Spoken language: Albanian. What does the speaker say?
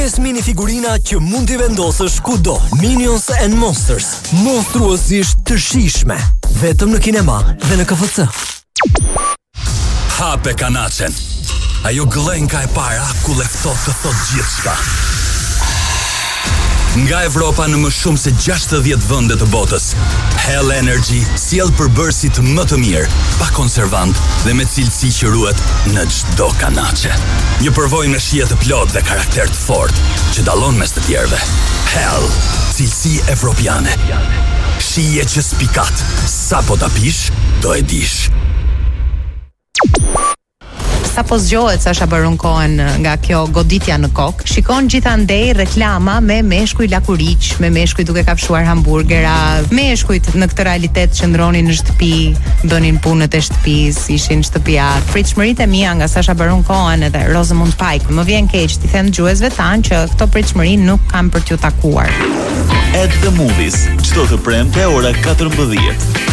Mini figurina që mund t'i vendosësh kudo. Minions and Monsters, monstruosisht të shijshme, vetëm në kinema dhe në KFC. Hape kanacen. Ajo gëllenka e para ku leftot të thot gjithçka. Nga Evropa në më shumë se 60 vende të botës. Hell Energy sjell përbërësit më të mirë, pa konservant dhe me cilësi që ruhet në çdo kanaçe. Një përvojë me shije të plotë dhe karakter të fortë që dallon mes të tjerëve. Hell, cilësi evropiane. Shije që spikat, sa po ta pish, do e dish. Sa po zgjohet Sasha Baron Cohen nga kjo goditja në kokë, shikon gjithandej reklama me meshkuj lakuriq, me meshkuj duke kafshuar hamburgera, meshkujt në këtë realitet qëndronin në shtëpi, bënin punët e shtëpisë, ishin shtëpiat. Pritshmëritë e mia nga Sasha Baron Cohen edhe Rosamund Pike, më vjen keq t'i them dëgjuesve tan që këto pritshmëri nuk kanë për t'ju takuar. At the Movies, çdo të premte ora 14.